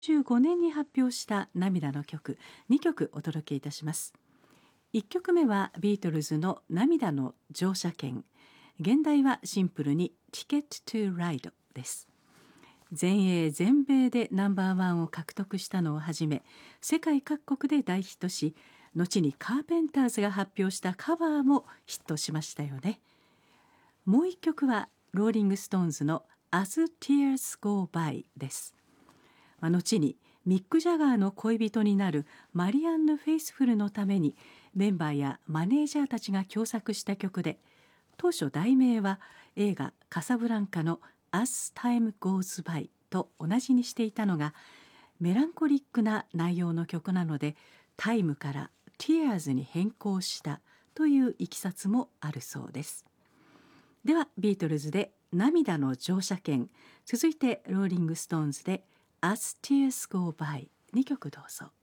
15年に発表した涙の曲2曲お届けいたします。1曲目はビートルズの涙の乗車券。現代はシンプルに Ticket to Ride です。全英全米でナンバーワンを獲得したのをはじめ、世界各国で大ヒットし、後にカーペンターズが発表したカバーもヒットしましたよね。もう一曲はローリングストーンズの As Tears Go By です。後にミック・ジャガーの恋人になるマリアンヌ・フェイスフルのためにメンバーやマネージャーたちが共作した曲で、当初題名は映画カサブランカの As Time Goes By と同じにしていたのが、メランコリックな内容の曲なのでタイムから Tears に変更したといういきさつもあるそうです。ではビートルズで涙の乗車券、続いてローリングストーンズで As Tears Go By 2曲どうぞ。